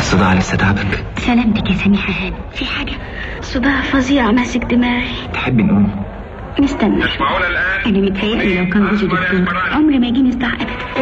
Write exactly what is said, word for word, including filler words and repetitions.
الصداع لسه تعبك؟ سلامتك يا سميحة هانم. في حاجة؟ صداع فظيع ماسك دماغي. تحبي نقوم؟ نستنى. تسمعون الآن؟ أنا متهيألي لو كان جوزي دكتور عمري ما يجيني صداع أبدا.